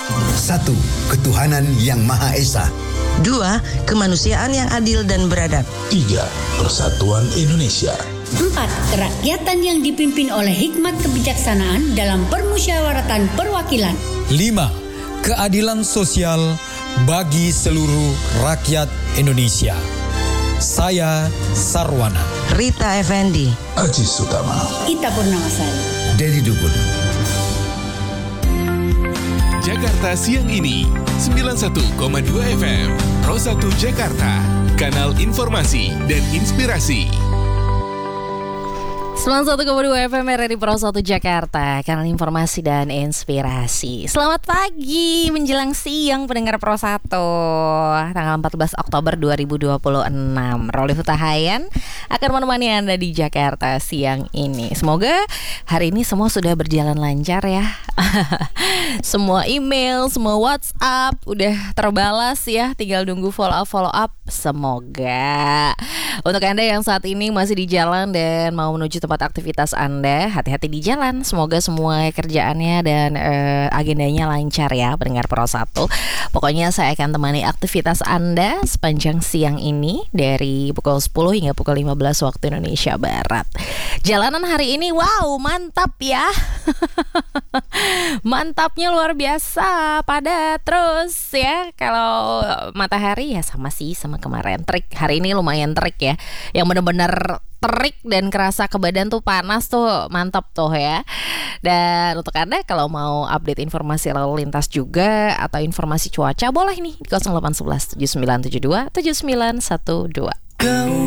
1. Ketuhanan yang Maha Esa. 2. Kemanusiaan yang adil dan beradab. 3. Persatuan Indonesia. 4. Kerakyatan yang dipimpin oleh hikmat kebijaksanaan dalam permusyawaratan perwakilan. 5. Keadilan sosial bagi seluruh rakyat Indonesia. Saya Sarwana. Rita Effendi. Aziz Utama. Ita Purnamasari. Dedi Dukun. Jakarta Siang Ini 91,2 FM Pro 1 Jakarta, kanal informasi dan inspirasi. 91,2 FM RRI Pro 1 Jakarta, kanal informasi dan inspirasi. Selamat pagi menjelang siang pendengar Pro 1. Tanggal 14 Oktober 2026. Roli Hutahayan akan menemani Anda di Jakarta siang ini. Semoga hari ini semua sudah berjalan lancar ya. Semua email, semua WhatsApp udah terbalas ya. Tinggal nunggu follow up. Semoga. Untuk Anda yang saat ini masih di jalan dan mau menuju tempat aktivitas Anda, hati-hati di jalan. Semoga semua kerjaannya dan agendanya lancar ya, pendengar Pro 1. Pokoknya saya akan temani aktivitas Anda sepanjang siang ini dari pukul 10 hingga pukul 15 waktu Indonesia Barat. Jalanan hari ini wow, mantap ya. Mantapnya luar biasa, padat terus ya. Kalau matahari ya sama kemarin. Terik hari ini lumayan terik ya. Yang benar-benar terik dan kerasa ke badan tuh panas tuh, mantap tuh ya. Dan untuk Anda kalau mau update informasi lalu lintas juga atau informasi cuaca, boleh nih di 0811 7972 7912.